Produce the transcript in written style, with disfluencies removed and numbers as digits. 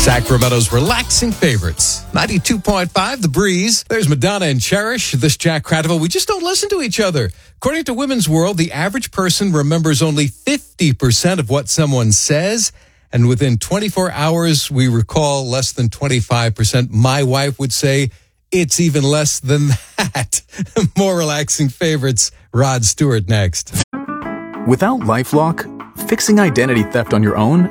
Sacramento's relaxing favorites. 92.5, The Breeze. There's Madonna and Cherish. This Jack Cradiville. We just don't listen to each other. According to Women's World, the average person remembers only 50% of what someone says. And within 24 hours, we recall less than 25%. My wife would say it's even less than that. More relaxing favorites. Rod Stewart next. Without LifeLock, fixing identity theft on your own